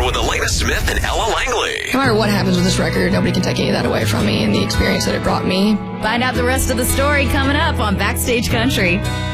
more with Elena Smith and Ella Langley. No matter what happens with this record, nobody can take any of that away from me and the experience that it brought me. Find out the rest of the story coming up on Backstage Country.